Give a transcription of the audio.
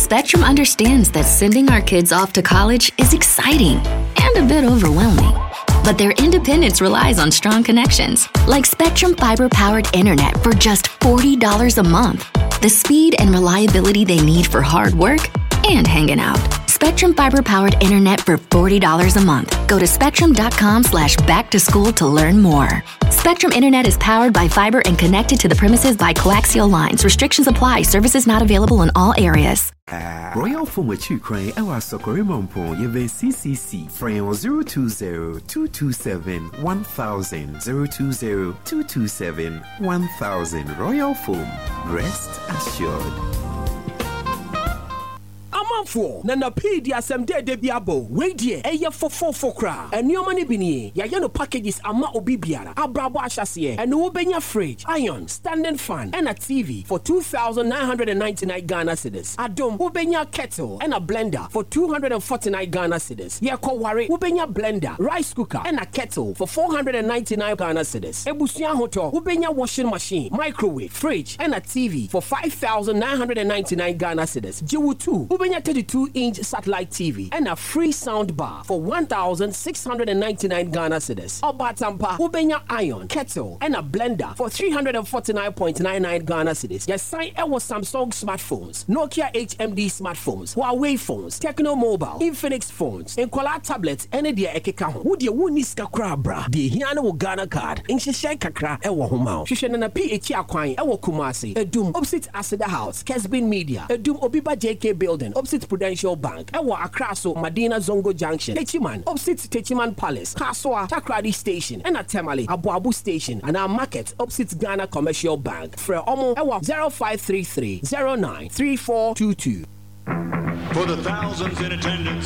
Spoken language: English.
Spectrum understands that sending our kids off to college is exciting and a bit overwhelming. But their independence relies on strong connections, like Spectrum fiber-powered internet for just $40 a month. The speed and reliability they need for hard work and hanging out. Spectrum fiber-powered internet for $40 a month. Go to spectrum.com/back-to-school to learn more. Spectrum Internet is powered by fiber and connected to the premises by coaxial lines. Restrictions apply. Services not available in all areas. Royal Fumachu Crane, our Socorrimampo, Yeve CCC, Frame 020-227-1000, 020-227-1000. Royal Foam, rest assured. For Nana Pedia some day de biabo, Radie, Aya for cra, and your money bini, Yayano packages Ama Obibiara, Abrabo Ashasier, and Ubenya fridge, iron, standing fan, and a TV for 2,999 Ghana cedis. Adom, Ubenya kettle, and a blender for 249 Ghana cedis. Yako Wari, Ubenya blender, rice cooker, and a kettle for 499 Ghana cedis. Ebusia Hoto, Ubenya washing machine, microwave, fridge, and a TV for 5,999 Ghana cedis. Jiwu 2, Ubenya 32-inch satellite TV and a free sound bar for 1,699 Ghana cedis. Obatampa, Ubenya iron, kettle, and a blender for 349.99 Ghana cedis. Yes, sign our Samsung smartphones, Nokia HMD smartphones, Huawei phones, Techno Mobile, Infinix phones, Nkola tablets, and the Ekeka. Would you win this kakra? The Hiana Ghana card, in Shisha Kakra, Ewa Homa, Shishanana PH Aquine, Ewa Kumasi, Edum, opposite Asada House, Kesbin Media, Edum Obiba JK Building, opposite Prudential Bank, Ewa Akraso, Madina Zongo Junction, Techiman, opposite Techiman Palace, Kaswa, Takradi Station, and at Temale, Abu Station, and our market opposite Ghana Commercial Bank. For Omo, Ewa 0533 093422. For the thousands in attendance